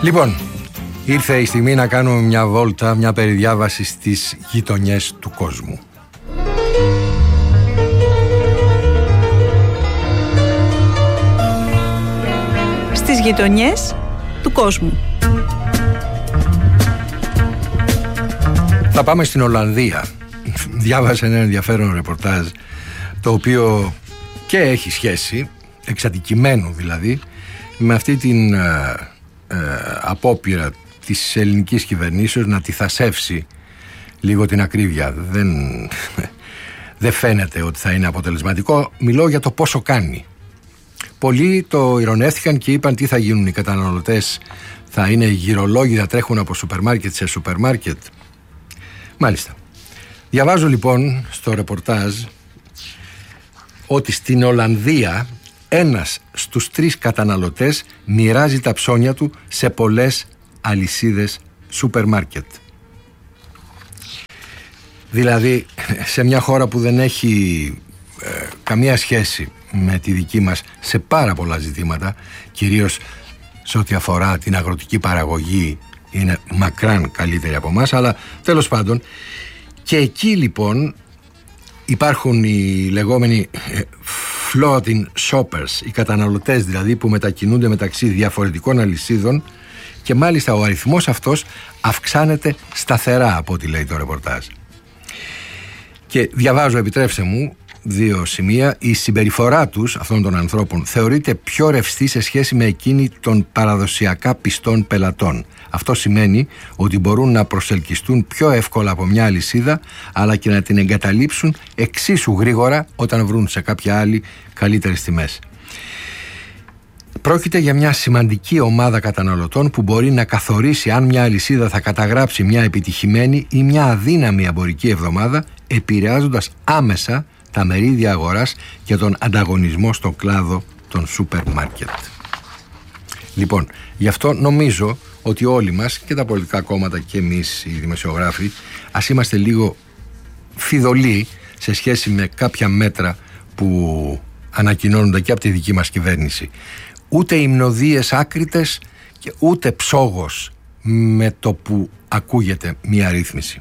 Λοιπόν, ήρθε η στιγμή να κάνουμε μια βόλτα, μια περιδιάβαση στις γειτονιές του κόσμου. Στις γειτονιές του κόσμου. Θα πάμε στην Ολλανδία. Διάβασα ένα ενδιαφέρον ρεπορτάζ, το οποίο και έχει σχέση, εξατικημένου δηλαδή, με αυτή την απόπειρα της ελληνικής κυβερνήσεως να τη θασεύσει λίγο την ακρίβεια. Δεν φαίνεται ότι θα είναι αποτελεσματικό. Μιλώ για το πόσο κάνει. Πολλοί το ειρωνεύτηκαν και είπαν τι θα γίνουν οι καταναλωτές, θα είναι γυρολόγοι, θα τρέχουν από σούπερ μάρκετ σε σούπερ μάρκετ. Μάλιστα. Διαβάζω λοιπόν στο ρεπορτάζ ότι στην Ολλανδία 1 στους 3 καταναλωτές μοιράζει τα ψώνια του σε πολλές αλυσίδες σούπερ μάρκετ. Δηλαδή σε μια χώρα που δεν έχει καμία σχέση με τη δική μας σε πάρα πολλά ζητήματα, κυρίως σε ό,τι αφορά την αγροτική παραγωγή, είναι μακράν καλύτερη από εμάς, αλλά τέλος πάντων, και εκεί λοιπόν υπάρχουν οι λεγόμενοι floating shoppers, οι καταναλωτές δηλαδή που μετακινούνται μεταξύ διαφορετικών αλυσίδων, και μάλιστα ο αριθμός αυτός αυξάνεται σταθερά από ό,τι λέει το ρεπορτάζ. Και διαβάζω, επιτρέψτε μου, 2 σημεία. Η συμπεριφορά τους, αυτών των ανθρώπων, θεωρείται πιο ρευστή σε σχέση με εκείνη των παραδοσιακά πιστών πελατών. Αυτό σημαίνει ότι μπορούν να προσελκυστούν πιο εύκολα από μια αλυσίδα, αλλά και να την εγκαταλείψουν εξίσου γρήγορα όταν βρουν σε κάποια άλλη καλύτερες τιμές. Πρόκειται για μια σημαντική ομάδα καταναλωτών που μπορεί να καθορίσει αν μια αλυσίδα θα καταγράψει μια επιτυχημένη ή μια αδύναμη εμπορική εβδομάδα, επηρεάζοντας άμεσα τα μερίδια αγοράς και τον ανταγωνισμό στον κλάδο των σούπερ μάρκετ. Λοιπόν, γι' αυτό νομίζω ότι όλοι μας, και τα πολιτικά κόμματα και εμείς οι δημοσιογράφοι, ας είμαστε λίγο φιδωλοί σε σχέση με κάποια μέτρα που ανακοινώνονται και από τη δική μας κυβέρνηση. Ούτε υμνοδίες άκριτες και ούτε ψόγος με το που ακούγεται μια ρύθμιση.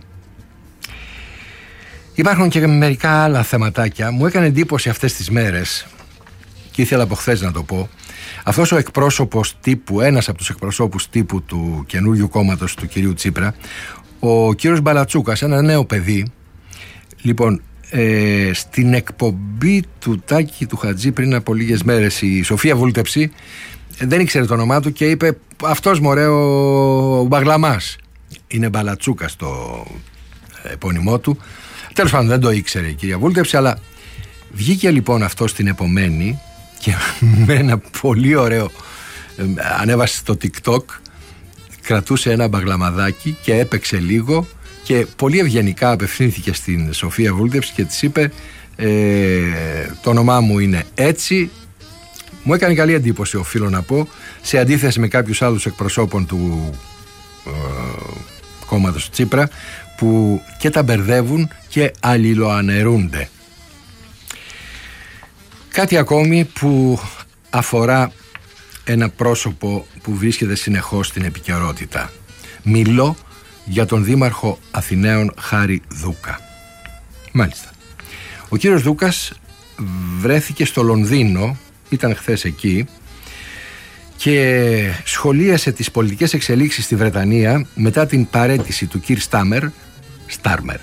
Υπάρχουν και μερικά άλλα θεματάκια. Μου έκανε εντύπωση αυτές τις μέρες, και ήθελα από χθες να το πω, αυτός ο εκπρόσωπος τύπου, ένας από τους εκπροσώπους τύπου του καινούριου κόμματος του κυρίου Τσίπρα, ο κύριος Μπαλατσούκας, ένα νέο παιδί. Λοιπόν, στην εκπομπή του Τάκη του Χατζή πριν από λίγες μέρες, η Σοφία Βούλτεψη δεν ήξερε το όνομά του και είπε, αυτός μωρέ ο Μπαγλαμάς. Είναι Μπαλατσούκας το επώνυμό του. Τέλος πάντων, δεν το ήξερε η κυρία Βούλτεψη, αλλά βγήκε λοιπόν αυτό στην επομένη και με ένα πολύ ωραίο, ανέβασε στο TikTok, κρατούσε ένα μπαγλαμαδάκι και έπαιξε λίγο και πολύ ευγενικά απευθύνθηκε στην Σοφία Βούλτεψη και της είπε, το όνομά μου είναι έτσι. Μου έκανε καλή εντύπωση, οφείλω να πω, σε αντίθεση με κάποιους άλλους εκπροσώπων του κόμματος του Τσίπρα, που και τα μπερδεύουν και αλληλοαναιρούνται. Κάτι ακόμη που αφορά ένα πρόσωπο που βρίσκεται συνεχώς στην επικαιρότητα. Μιλώ για τον Δήμαρχο Αθηναίων Χάρη Δούκα. Μάλιστα. Ο κύριος Δούκας βρέθηκε στο Λονδίνο, ήταν χθες εκεί, και σχολίασε τις πολιτικές εξελίξεις στη Βρετανία μετά την παραίτηση του κ. Στάρμερ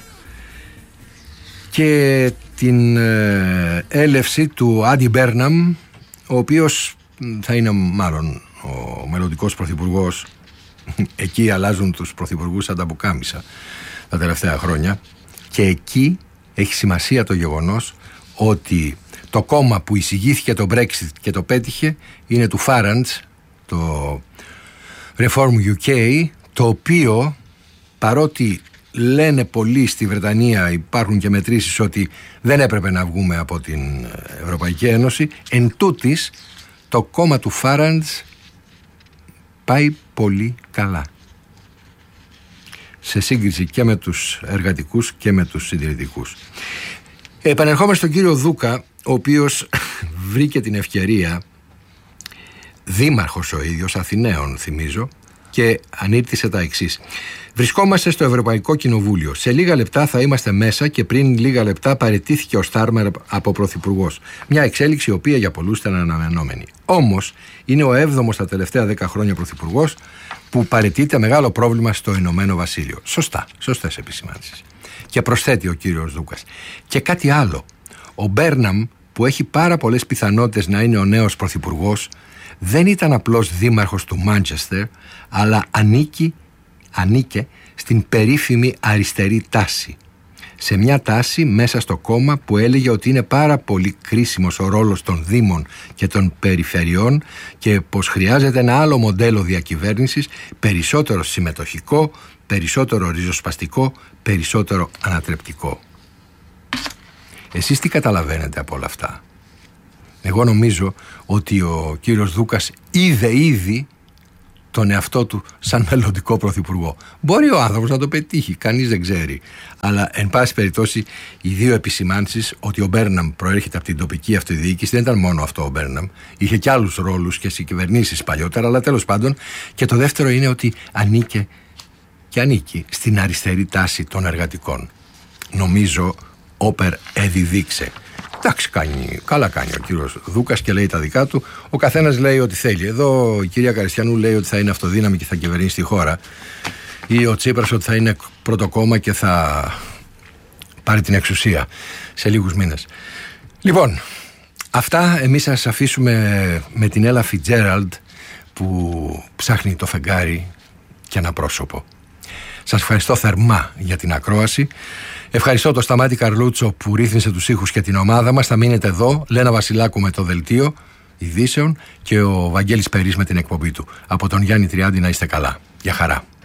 και την έλευση του Άντι Μπέρναμ, ο οποίος θα είναι μάλλον ο μελλοντικός πρωθυπουργός. Εκεί αλλάζουν τους πρωθυπουργούς σαν τα μπουκάμισα τα τελευταία χρόνια, και εκεί έχει σημασία το γεγονός ότι το κόμμα που εισηγήθηκε το Brexit και το πέτυχε είναι του Farage, το Reform UK, το οποίο, παρότι λένε πολλοί στη Βρετανία, υπάρχουν και μετρήσεις ότι δεν έπρεπε να βγούμε από την Ευρωπαϊκή Ένωση, εν τούτης το κόμμα του Farage πάει πολύ καλά σε σύγκριση και με τους εργατικούς και με τους συντηρητικούς. Επανερχόμαστε στον κύριο Δούκα, ο οποίος βρήκε την ευκαιρία, δήμαρχος ο ίδιος, Αθηναίων θυμίζω, και ανήρτησε τα εξής. Βρισκόμαστε στο Ευρωπαϊκό Κοινοβούλιο. Σε λίγα λεπτά θα είμαστε μέσα και πριν λίγα λεπτά παραιτήθηκε ο Στάρμερ από πρωθυπουργός. Μια εξέλιξη η οποία για πολλούς ήταν αναμενόμενη. Όμως είναι ο 7ος τα τελευταία 10 χρόνια πρωθυπουργός που παραιτείται, μεγάλο πρόβλημα στο Ηνωμένο Βασίλειο. Σωστές επισημάνσεις. Και προσθέτει ο κύριος Δούκας. Και κάτι άλλο. Ο Μπέρναμ, που έχει πάρα πολλές πιθανότητες να είναι ο νέος πρωθυπουργός, δεν ήταν απλώς δήμαρχος του Μάντσεστερ, αλλά ανήκε στην περίφημη αριστερή τάση. Σε μια τάση μέσα στο κόμμα που έλεγε ότι είναι πάρα πολύ κρίσιμος ο ρόλος των δήμων και των περιφερειών και πως χρειάζεται ένα άλλο μοντέλο διακυβέρνησης, περισσότερο συμμετοχικό, περισσότερο ριζοσπαστικό, περισσότερο ανατρεπτικό. Εσείς τι καταλαβαίνετε από όλα αυτά? Εγώ νομίζω ότι ο κύριος Δούκας είδε ήδη τον εαυτό του σαν μελλοντικό πρωθυπουργό. Μπορεί ο άνθρωπος να το πετύχει, κανείς δεν ξέρει. Αλλά εν πάση περιπτώσει, οι δύο επισημάνσεις ότι ο Μπέρναμ προέρχεται από την τοπική αυτοδιοίκηση, δεν ήταν μόνο αυτό ο Μπέρναμ. Είχε και άλλους ρόλους και στις κυβερνήσεις παλιότερα, αλλά τέλος πάντων. Και το δεύτερο είναι ότι ανήκει στην αριστερή τάση των εργατικών. Νομίζω όπερ εδιδείξε. Εντάξει, καλά κάνει ο κύριος Δούκας και λέει τα δικά του. Ο καθένας λέει ό,τι θέλει. Εδώ η κυρία Καριστιανού λέει ότι θα είναι αυτοδύναμη και θα κυβερνήσει τη χώρα. Ή ο Τσίπρας ότι θα είναι πρώτο κόμμα και θα πάρει την εξουσία σε λίγους μήνες. Λοιπόν, αυτά εμείς θα σας αφήσουμε με την Έλα Φιτζέραλντ που ψάχνει το φεγγάρι και ένα πρόσωπο. Σας ευχαριστώ θερμά για την ακρόαση. Ευχαριστώ τον Σταμάτη Καρλούτσο που ρύθμισε τους ήχους και την ομάδα μας. Θα μείνετε εδώ, Λένα Βασιλάκου με το δελτίο ειδήσεων και ο Βαγγέλης Περής με την εκπομπή του. Από τον Γιάννη Τριάντη να είστε καλά. Γεια χαρά.